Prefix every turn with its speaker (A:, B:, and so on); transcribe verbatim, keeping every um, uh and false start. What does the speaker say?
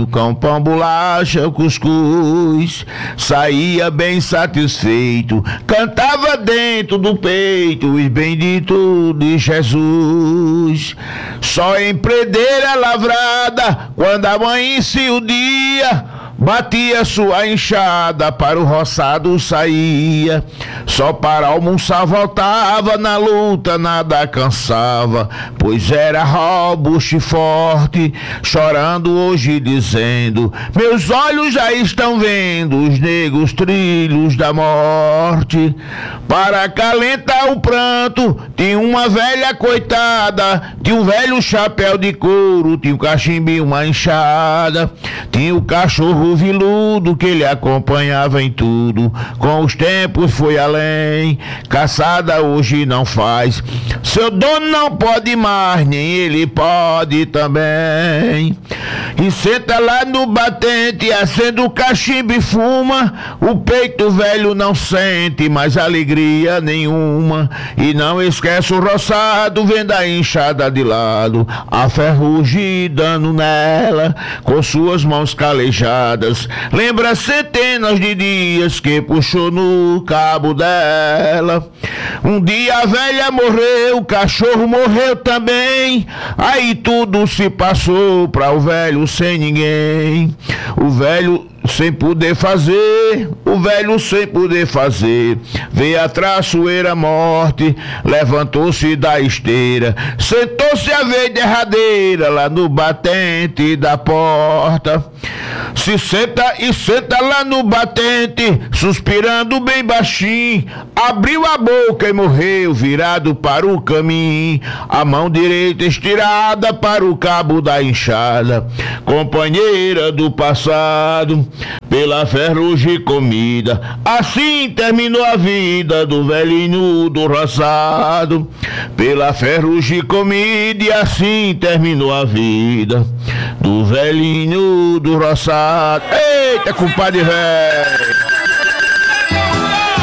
A: comendo com pão, bolacha, cuscuz. Saía bem satisfeito, cantava dentro do peito os benditos de Jesus. Só em predeira lavrada, quando amanhecia o dia, batia sua enxada, para o roçado saía. Só para almoçar voltava, na luta nada cansava, pois era robusto e forte, chorando hoje dizendo: meus olhos já estão vendo os negros trilhos da morte. Para acalentar o pranto, tinha uma velha coitada, tinha um velho chapéu de couro, tinha um cachimbo e uma enxada, tinha o cachorro viludo que ele acompanhava em tudo. Com os tempos foi além, caçada hoje não faz, seu dono não pode mais, nem ele pode também. E senta lá no batente, acende o cachimbo e fuma, o peito velho não sente mais alegria nenhuma. E não esquece o roçado, vendo a enxada de lado, a ferrugem dando nela, com suas mãos calejadas. Lembra centenas de dias que puxou no cabo dela. Um dia a velha morreu, o cachorro morreu também. Aí tudo se passou pra o velho sem ninguém. O velho sem poder fazer, o velho sem poder fazer, veio a traiçoeira morte, levantou-se da esteira, sentou-se a vez derradeira lá no batente da porta. Se senta e senta lá no batente, suspirando bem baixinho, abriu a boca e morreu virado para o caminho, a mão direita estirada para o cabo da enxada, companheira do passado, pela ferrugem comida. Assim terminou a vida do velhinho do roçado, pela ferrugem comida, e assim terminou a vida do velhinho do roçado. Eita, compadre velho!